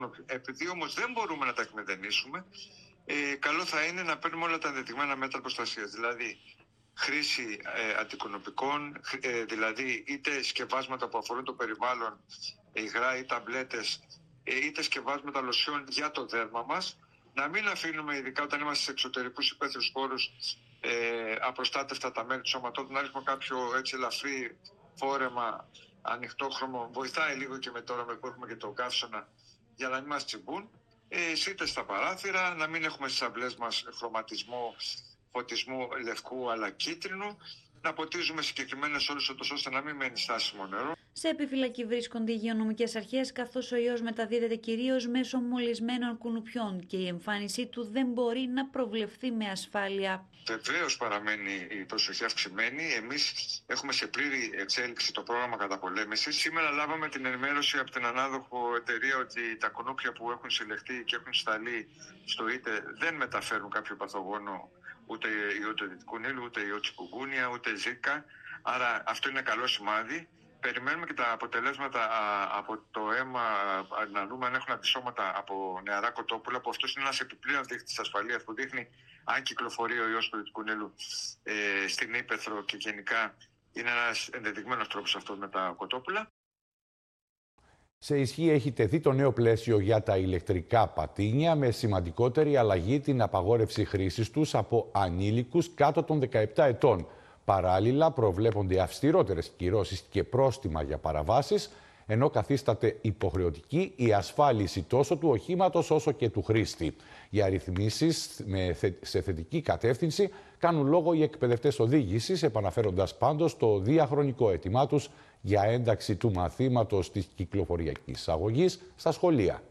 Επειδή όμως δεν μπορούμε να τα εκμεδενήσουμε, καλό θα είναι να παίρνουμε όλα τα ενδεδειγμένα μέτρα προστασίας. Δηλαδή, χρήση αντικονουπικών, δηλαδή είτε σκευάσματα που αφορούν το περιβάλλον, υγρά ή ταμπλέτες, είτε σκευάσματα λοσιών για το δέρμα μας. Να μην αφήνουμε, ειδικά όταν είμαστε σε εξωτερικούς υπαίθριους χώρους, απροστάτευτα τα μέρη του σώματός, να ρίχνουμε κάποιο έτσι ελαφρύ φόρεμα ανοιχτόχρωμο. Βοηθάει λίγο και με τώρα που έχουμε και το καύσωνα για να μην μας τσιμπούν. Είτε στα παράθυρα, να μην έχουμε στις αυλές μας χρωματισμό φωτισμού λευκού αλλά κίτρινου, να ποτίζουμε συγκεκριμένες ώρες ώστε να μην μένει στάσιμο νερό. Σε επιφυλακή βρίσκονται οι υγειονομικές αρχές, καθώς ο ιός μεταδίδεται κυρίως μέσω μολυσμένων κουνουπιών και η εμφάνισή του δεν μπορεί να προβλεφθεί με ασφάλεια. Βεβαίως παραμένει η προσοχή αυξημένη. Εμείς έχουμε σε πλήρη εξέλιξη το πρόγραμμα καταπολέμησης. Σήμερα λάβαμε την ενημέρωση από την ανάδοχο εταιρεία ότι τα κουνούπια που έχουν συλλεχθεί και έχουν σταλεί στο ΙΤΕ δεν μεταφέρουν κάποιο παθογόνο, ούτε ιό του Δυτικού Νείλου, ούτε ιό τσικουγκούνια, ούτε ζίκα. Άρα αυτό είναι καλό σημάδι. Περιμένουμε και τα αποτελέσματα από το αίμα, να δούμε αν έχουν αντισώματα από νεαρά κοτόπουλα, που αυτός είναι ένας επιπλέον δείκτης ασφαλείας που δείχνει αν κυκλοφορεί ο ιός του Δυτικού Νείλου στην ύπαιθρο, και γενικά είναι ένας ενδεδειγμένος τρόπος αυτό με τα κοτόπουλα. Σε ισχύ έχει τεθεί το νέο πλαίσιο για τα ηλεκτρικά πατίνια, με σημαντικότερη αλλαγή την απαγόρευση χρήσης τους από ανήλικους κάτω των 17 ετών. Παράλληλα, προβλέπονται αυστηρότερες κυρώσεις και πρόστιμα για παραβάσεις, ενώ καθίσταται υποχρεωτική η ασφάλιση τόσο του οχήματος όσο και του χρήστη. Για ρυθμίσεις σε θετική κατεύθυνση κάνουν λόγο οι εκπαιδευτές οδήγησης, επαναφέροντας πάντως το διαχρονικό αίτημά τους για ένταξη του μαθήματος της κυκλοφοριακής αγωγής στα σχολεία.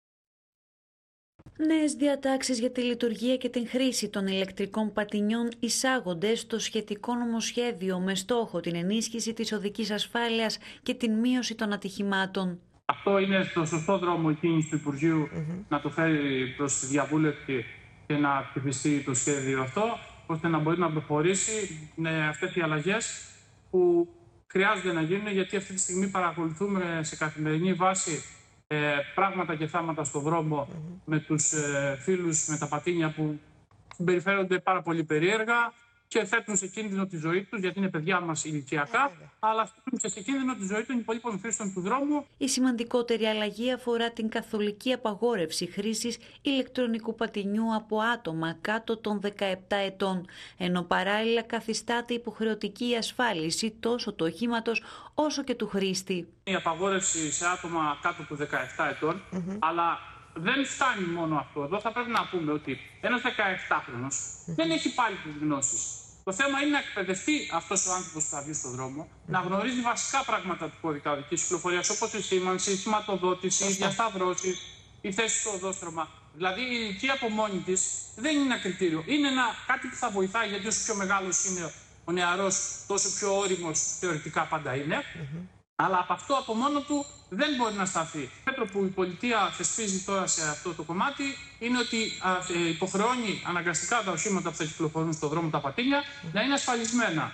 Νέες διατάξεις για τη λειτουργία και την χρήση των ηλεκτρικών πατινιών εισάγονται στο σχετικό νομοσχέδιο με στόχο την ενίσχυση της οδικής ασφάλειας και την μείωση των ατυχημάτων. Αυτό είναι στο σωστό δρόμο η κίνηση του Υπουργείου να το φέρει προς τη διαβούλευση και να ψηφιστεί το σχέδιο αυτό, ώστε να μπορεί να προχωρήσει με αυτές οι αλλαγές που χρειάζονται να γίνουν, γιατί αυτή τη στιγμή παρακολουθούμε σε καθημερινή βάση πράγματα και θάματα στον δρόμο με τους φίλους με τα πατίνια που συμπεριφέρονται πάρα πολύ περίεργα και θέτουν σε κίνδυνο τη ζωή τους, γιατί είναι παιδιά μας ηλικιακά, αλλά θέτουν και σε κίνδυνο τη ζωή των υπολείπων χρήστων του δρόμου. Η σημαντικότερη αλλαγή αφορά την καθολική απαγόρευση χρήσης ηλεκτρονικού πατινιού από άτομα κάτω των 17 ετών, ενώ παράλληλα καθιστάται υποχρεωτική η ασφάλιση τόσο του οχήματος όσο και του χρήστη. Η απαγόρευση σε άτομα κάτω των 17 ετών, αλλά δεν φτάνει μόνο αυτό. Εδώ θα πρέπει να πούμε ότι ένας 17χρονος δεν έχει πάλι τις γνώσεις. Το θέμα είναι να εκπαιδευτεί αυτός ο άνθρωπος που θα βγει στον δρόμο, να γνωρίζει βασικά πράγματα του κώδικα οδικής κυκλοφορίας, όπως η σήμανση, η σηματοδότηση, οι διασταυρώσεις, η θέση στο οδόστρωμα. Δηλαδή η ηλικία από μόνη της δεν είναι ένα κριτήριο. Είναι κάτι που θα βοηθάει, γιατί όσο πιο μεγάλος είναι ο νεαρός, τόσο πιο όριμος θεωρητικά πάντα είναι. Αλλά από αυτό από μόνο του δεν μπορεί να σταθεί. Το μέτρο που η πολιτεία θεσπίζει τώρα σε αυτό το κομμάτι είναι ότι υποχρεώνει αναγκαστικά τα οχήματα που θα κυκλοφορούν στον δρόμο, τα πατίνια, να είναι ασφαλισμένα.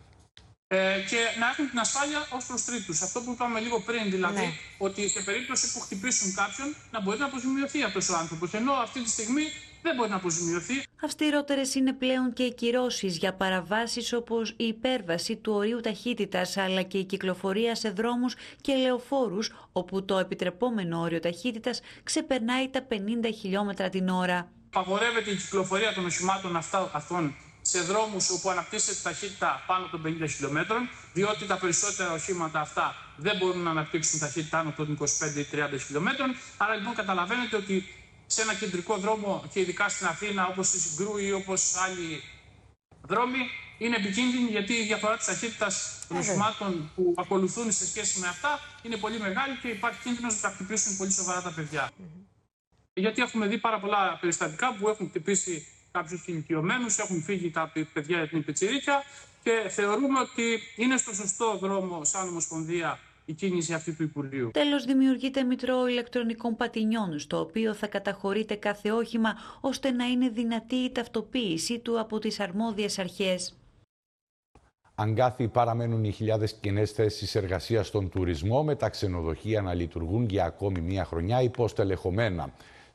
Και να έχουν την ασφάλεια ως προς τρίτους. Αυτό που είπαμε λίγο πριν, δηλαδή, ότι σε περίπτωση που χτυπήσουν κάποιον, να μπορεί να αποζημιωθεί αυτός ο άνθρωπος. Ενώ αυτή τη στιγμή δεν μπορεί να αποζημιωθεί. Αυστηρότερες είναι πλέον και οι κυρώσεις για παραβάσεις όπως η υπέρβαση του ορίου ταχύτητας, αλλά και η κυκλοφορία σε δρόμους και λεωφόρους όπου το επιτρεπόμενο όριο ταχύτητας ξεπερνάει τα 50 χιλιόμετρα την ώρα. Απαγορεύεται η κυκλοφορία των οχημάτων αυτών σε δρόμους όπου αναπτύσσεται ταχύτητα πάνω των 50 χιλιόμετρων, διότι τα περισσότερα οχήματα αυτά δεν μπορούν να αναπτύξουν ταχύτητα άνω των 25 ή 30 χιλιόμετρων. Άρα λοιπόν καταλαβαίνετε ότι σε ένα κεντρικό δρόμο και ειδικά στην Αθήνα, όπως στη Συγκρού ή όπως άλλοι δρόμοι, είναι επικίνδυνη, γιατί η διαφορά της ταχύτητας των οχημάτων που ακολουθούν σε σχέση με αυτά είναι πολύ μεγάλη και υπάρχει κίνδυνος να τα χτυπήσουν πολύ σοβαρά τα παιδιά. Γιατί έχουμε δει πάρα πολλά περιστατικά που έχουν χτυπήσει κάποιους ηλικιωμένους, έχουν φύγει τα παιδιά για την πιτσιρίκια και θεωρούμε ότι είναι στο σωστό δρόμο σαν Ομοσπονδία η κίνηση αυτή του Υπουργείου. Τέλος, δημιουργείται μητρό ηλεκτρονικών πατινιών, στο οποίο θα καταχωρείται κάθε όχημα, ώστε να είναι δυνατή η ταυτοποίησή του από τις αρμόδιες αρχές. Αγκάθι παραμένουν οι χιλιάδες κενές θέσεις εργασίας στον τουρισμό, με τα ξενοδοχεία να λειτουργούν για ακόμη μία χρονιά υποστελεχωμένα.